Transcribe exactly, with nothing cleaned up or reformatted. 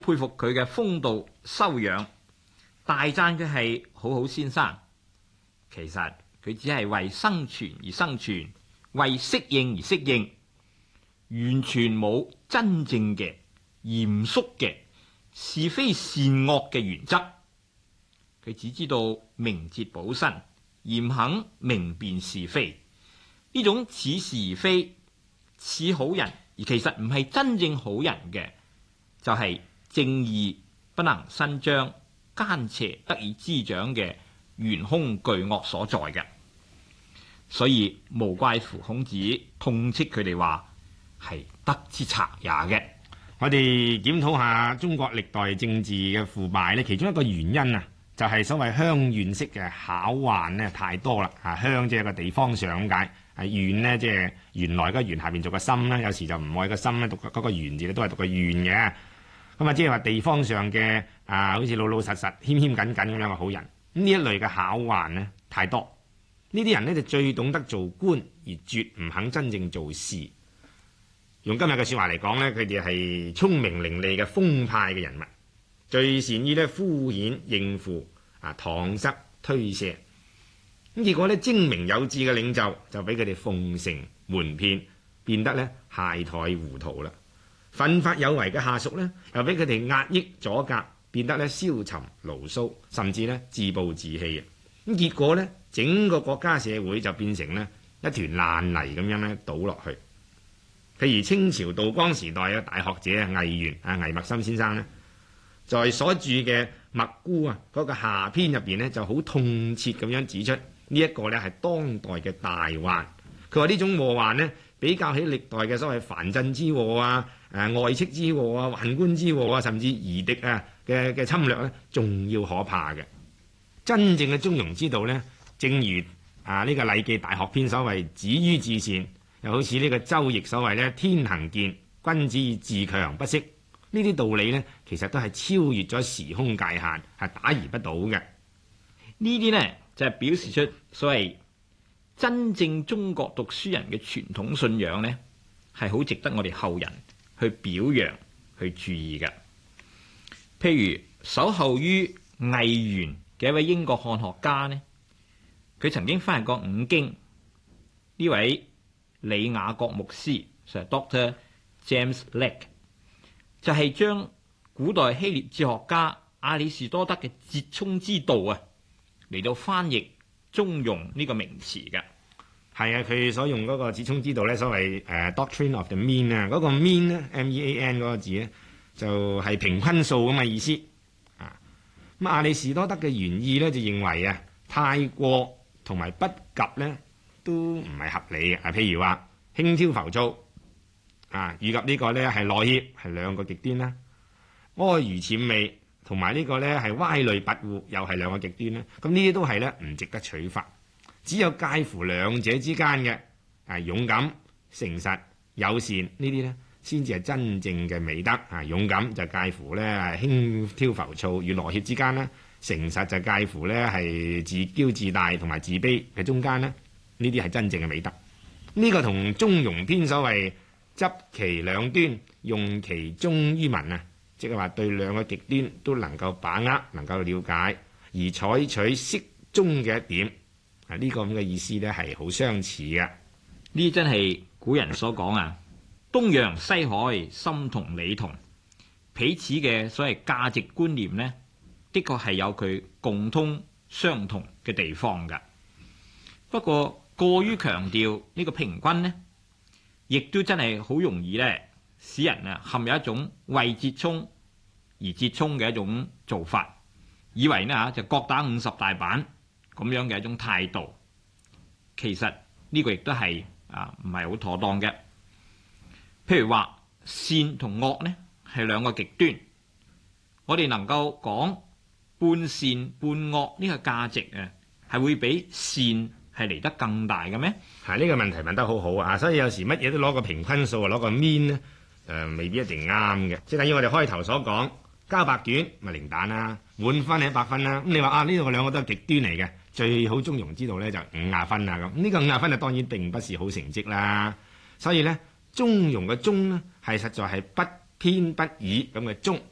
佩服佢嘅風度修養，大讚佢係好好先生。其實佢只係為生存而生存，為適應而適應，完全冇真正嘅嚴肅嘅是非善惡嘅原則。佢只知道明哲保身，嚴肯明辨是非。呢種似是而非、似好人而其實唔係真正好人嘅，就係、是、正義不能伸張、奸邪得以滋長嘅元兇巨惡所在嘅。所以無怪乎孔子痛斥佢哋話係德之賊也嘅。 我哋檢討下中國歷代政治嘅腐敗呢，其中一個原因啊，就係所謂鄉縣式嘅巧患呢太多啦。啊，鄉即係個地方上咁解，係縣呢即係原來個縣下邊做個心啦，有時就唔愛個心咧，讀嗰個縣字咧都係讀個縣嘅。咁啊，即係話地方上嘅啊，好似老老實實、謙謙謹謹咁樣嘅好人，呢一類嘅巧患呢太多。呢啲人呢就最懂得做官，而絕唔肯真正做事。用今日嘅說話嚟講呢，佢哋係聰明伶俐嘅風派嘅人物，最善於呢敷衍應付啊，搪塞推卸。咁結果呢，精明有智嘅領袖就俾佢哋奉承瞞騙，變得呢懈怠糊塗啦。奮發有為嘅下屬呢，又俾佢哋壓抑阻隔，變得呢消沉牢騷，甚至呢自暴自棄。咁結果呢，整個國家社會就變成呢一團爛泥咁樣呢倒落去。譬如清朝道光時代嘅大學者魏源啊，魏默森先生呢，在所著嘅《墨菇》啊嗰個下篇入邊呢，就好痛切咁樣指出呢一個呢係當代嘅大患。佢話呢種禍患呢，比較起歷代嘅所謂藩鎮之禍啊、誒外戚之禍啊、宦官之禍啊，甚至夷狄啊嘅嘅侵略呢，仲要可怕嘅。真正嘅中庸之道呢，正如啊呢個《禮記大學篇》所謂止於至善，又好似呢個《周易》所謂呢天行健，君子以自強不息。呢啲道理呢，其實都係超越咗時空界限，係打而不倒嘅。 呢啲呢，就係、是、表示出所謂真正中國讀書人嘅傳統信仰呢，係好值得我哋後人去表揚、去注意嘅。譬如守候於魏源嘅一位英國漢學家呢，佢曾經翻譯過五經。呢位李雅各牧師就係 Doctor James Lake， 就係將古代希臘哲學家亞里士多德嘅折衷之道啊，嚟到翻譯中庸呢個名詞嘅。 係啊，佢所用嗰個折衷之道咧，所謂誒、uh, Doctrine of the Mean 啊，嗰個 Mean 咧 M E A N 嗰個字咧，就係、是、平均數咁嘅意思啊。咁亞里士多德嘅原意咧，就認為啊，太過同埋不及咧，都唔係合理嘅。啊，譬如話輕佻浮躁啊，以及呢個咧係內怯，係兩個極端啦。哀如諂媚同埋呢個咧係歪戾跋扈，又係兩個極端啦。咁呢啲都係咧唔值得取法。只有介乎兩者之間嘅啊，勇敢、誠實、友善呢啲呢，先至係真正嘅美德啊！勇敢就介乎呢輕佻浮躁與懦怯之間啦，誠實就介乎呢係自驕自大同埋自卑嘅中間啦。呢啲係真正嘅美德。呢、這個同中庸篇所謂執其兩端，用其中於民啊，即係話對兩個極端都能夠把握、能夠了解，而採取適中嘅一點。呢個咁嘅意思呢係好相似嘅。 呢真係古人所講啊，東洋西海，心同理同，彼此嘅所謂價值觀念呢，的確係有佢共通相同嘅地方㗎。不過過於強調呢個平均呢，亦都真係好容易呢，使人啊陷入一種為折衷而折衷嘅一種做法，以為呢嚇就各打五十大板。咁樣嘅一種態度，其實呢個亦都係啊唔係好妥當嘅。譬如話善同惡呢係兩個極端，我哋能夠講半善半惡呢個價值啊，係會比善係嚟得更大嘅咩？ 係呢、呢個問題問得好好啊！所以有時乜嘢都攞個平均數啊，攞個 mean 呢，誒未必一定啱嘅。即係等於我哋開頭所講，交白卷咪零蛋啦，滿分係一百分啦。咁你話啊呢度兩個都係極端嚟嘅。最好中庸之道咧就五廿分啊咁，呢、這個五廿分啊當然並不是好成績啦。所以咧中庸嘅中呢係實在係不偏不倚咁嘅中。